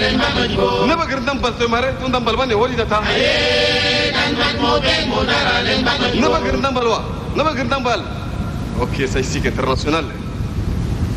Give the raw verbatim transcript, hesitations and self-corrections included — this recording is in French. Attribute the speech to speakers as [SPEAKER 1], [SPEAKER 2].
[SPEAKER 1] neba girdam bal to mare tun dam bal bane woli da ta neba girdam balwa neba girdam bal ok ça ici international